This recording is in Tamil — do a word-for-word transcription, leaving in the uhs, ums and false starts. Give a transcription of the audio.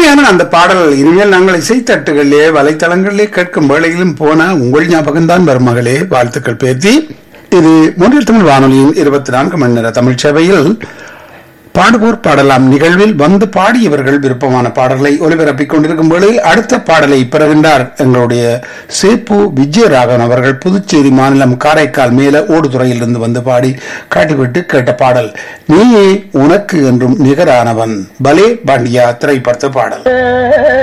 இனிமையான அந்த பாடல் இனிமேல் நாங்கள் இசைத்தட்டுகளிலே வலைத்தளங்களிலே கேட்கும் வேளையிலும் போன உங்கள் ஞாபகம்தான் வரும் மகளே. வாழ்த்துக்கள் பேத்தி. இது மூன்றில் தமிழ் வானொலியின் இருபத்தி நான்கு மணி நேர தமிழ் சேவையில் பாடுவோர் பாடலாம் நிகழ்வில் வந்து பாடியவர்கள் விருப்பமான பாடல்களை ஒலிபரப்பிக் கொண்டிருக்கும் வேளையில் அடுத்த பாடலை பெறுகின்றார் எங்களுடைய சேப்பு விஜயராகவன் அவர்கள். புதுச்சேரி மாநிலம் காரைக்கால் மேல ஓடுதுறையில் இருந்து வந்து பாடி காட்டிவிட்டு கேட்ட பாடல் நீயே உனக்கு என்றும் நிகரானவன் பலே பாண்டியா திரைப்படத்த பாடல்.